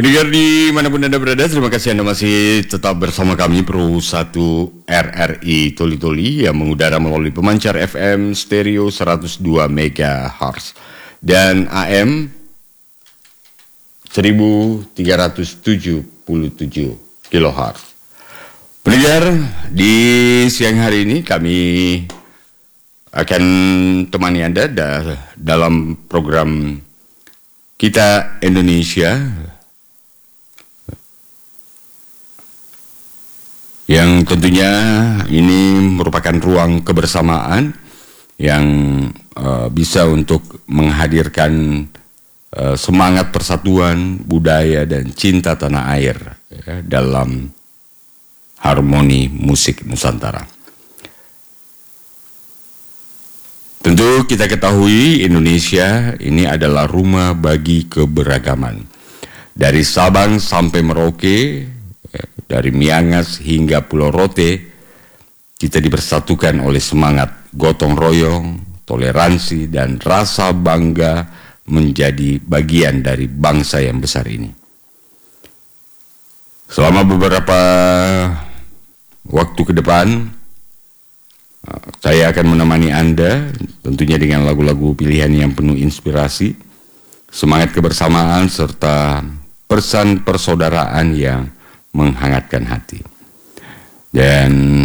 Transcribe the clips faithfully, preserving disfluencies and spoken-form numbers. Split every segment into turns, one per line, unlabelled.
Pendengar dimanapun Anda berada, terima kasih Anda masih tetap bersama kami Pro satu R R I Toli Toli yang mengudara melalui pemancar F M stereo seratus dua megahertz dan A M seribu tiga ratus tujuh puluh tujuh kilohertz. Pendengar, di siang hari ini kami akan temani Anda da- dalam program Kita Indonesia yang tentunya ini merupakan ruang kebersamaan yang uh, bisa untuk menghadirkan uh, semangat persatuan budaya dan cinta tanah air ya, dalam harmoni musik Nusantara. Tentu kita ketahui Indonesia ini adalah rumah bagi keberagaman. Dari Sabang sampai Merauke, dari Miangas hingga Pulau Rote, kita dipersatukan oleh semangat gotong royong, toleransi, dan rasa bangga menjadi bagian dari bangsa yang besar ini. Selama beberapa waktu ke depan, saya akan menemani Anda, tentunya dengan lagu-lagu pilihan yang penuh inspirasi, semangat kebersamaan, serta pesan persaudaraan yang menghangatkan hati. Dan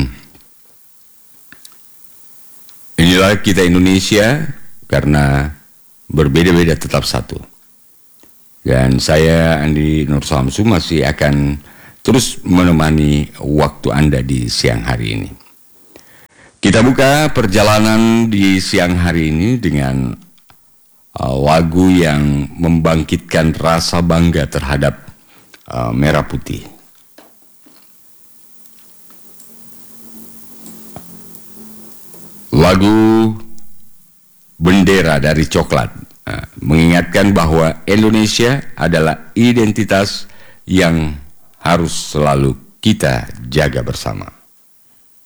inilah kita Indonesia, karena berbeda-beda tetap satu. Dan saya Andi Nur Samsu masih akan terus menemani waktu Anda di siang hari ini. Kita buka perjalanan di siang hari ini dengan uh, lagu yang membangkitkan rasa bangga terhadap uh, merah putih. Lagu Bendera dari Coklat uh, mengingatkan bahwa Indonesia adalah identitas yang harus selalu kita jaga bersama.